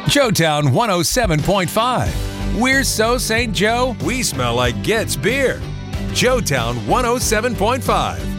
Joetown 107.5. We're so St. Joe, we smell like Getz beer. Joetown 107.5.